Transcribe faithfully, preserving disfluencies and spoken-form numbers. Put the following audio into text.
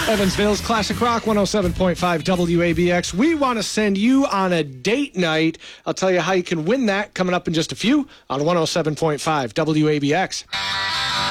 Evansville's Classic Rock one oh seven point five W A B X. We want to send you on a date night. I'll tell you how you can win that coming up in just a few on one oh seven point five W A B X.